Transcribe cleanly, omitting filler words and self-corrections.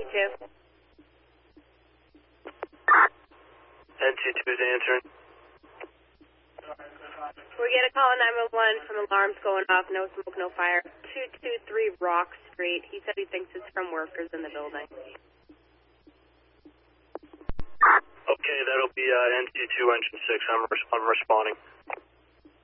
NC2. NC2 is answering. We get a call on 911 from alarms going off, no smoke, no fire. 223 Rock Street. He said he thinks it's from workers in the building. Okay, that'll be NC2 Engine 6. I'm responding.